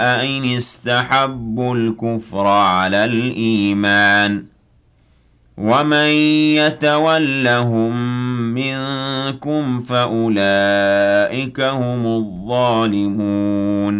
إن استحبوا الكفر على الإيمان ومن يتولهم منكم فأولئك هم الظالمون